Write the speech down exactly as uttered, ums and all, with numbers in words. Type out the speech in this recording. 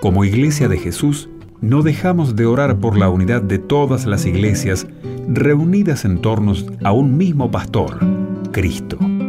Como Iglesia de Jesús, no dejamos de orar por la unidad de todas las iglesias reunidas en torno a un mismo pastor, Cristo.